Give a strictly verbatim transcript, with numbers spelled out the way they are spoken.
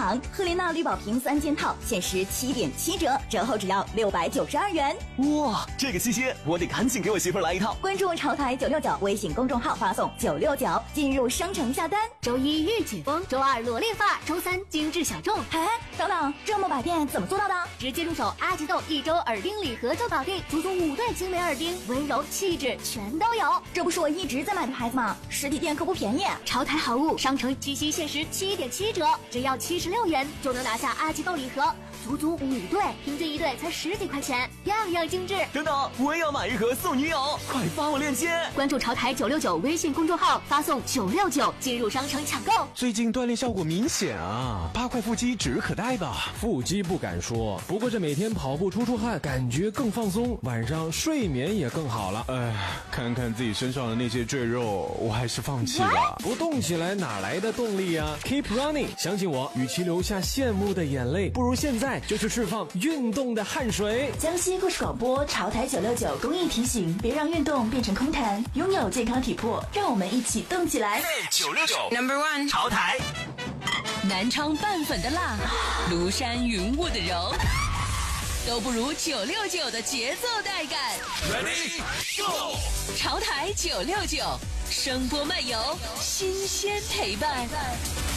场，赫莲娜绿宝瓶三件套限时七点七折，折后只要六百九十二元。 哇，这个七夕我得赶紧给我媳妇来一套。 关注潮台九六九微信公众号，发送九六九进入商城下单。 周一御姐风，周二裸恋发，周三精致小众。 哎，等等，这么百变怎么做到的？ 直接入手阿吉豆一周耳钉礼盒就搞定，足足五对精美耳钉，温柔气质全都有。 这不是我一直在买的牌子吗？实体店可不便宜。 潮台好物，商城七夕限时七点七折，只要七十六元就能拿下阿吉豆礼盒，足足五对，平均一对才十几块钱，样样精致。 等等，我也要买一盒送女友，快发我链接！ 关注潮台九六九微信公众号，发送九六九进入商城抢购。 最近锻炼效果明显啊，八块腹肌指日可待吧？ 腹肌不敢说，不过这每天跑步出出汗，感觉更放松，晚上睡眠也更好了。 哎，看看自己身上的那些赘肉，我还是放弃了。 不动起来哪来的动力啊 ？Keep running， 相信我，与其留下羡慕的眼泪，不如现在就去释放运动的汗水。 江西故事广播潮台九六九公益提醒：别让运动变成空谈，拥有健康体魄，让我们一起动起来。 九六九 Number One 潮台， 南昌拌粉的辣，庐山云雾的柔，都不如九六九的节奏带感。 Ready Go！ 潮台九六九，声波漫游，新鲜陪伴。